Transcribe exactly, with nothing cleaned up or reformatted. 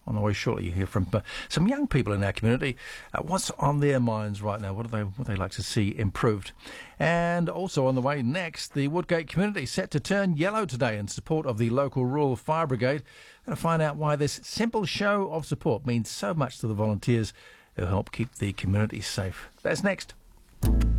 On the way shortly, you hear from uh, some young people in our community. Uh, what's on their minds right now? What do they what they like to see improved? And also on the way next, the Woodgate community set to turn yellow today in support of the local rural fire brigade. Going to find out why this simple show of support means so much to the volunteers who help keep the community safe. That's next.